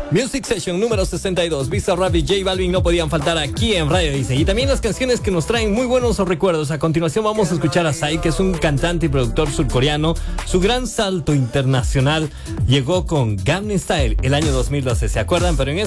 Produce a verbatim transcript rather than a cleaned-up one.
Music Session número sesenta y dos. Visa Rap y J Balvin no podían faltar aquí en Radio Dice. Y también las canciones que nos traen muy buenos recuerdos. A continuación vamos a escuchar a Psy, que es un cantante y productor surcoreano. Su gran salto internacional llegó con Gangnam Style el año dos mil doce. ¿Se acuerdan? Pero en esta